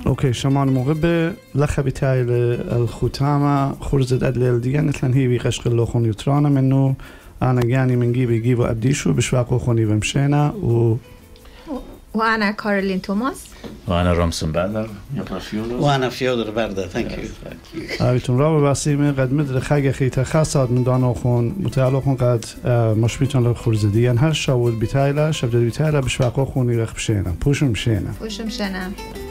اوكي شمان مغبة لخبي تاعي الختامة خرزت أدليل ديان مثلا هي بيقشق اللوخون يترانا منه أنا جاني من جيبه أبديشو بشواقو خوني بمشينا وأنا كارولين توماس وأنا رامسون بردر وأنا فيودر بردر. Thank you. أبيتون رابع بسيمة قد مدر خاجة خيتا خاصة من دانو خون متعلقون قد مشبيتون للخرزة ديان هر شاول بتايلا شبدل بتايلا بشواقو خوني بمشينا بوشم مشينا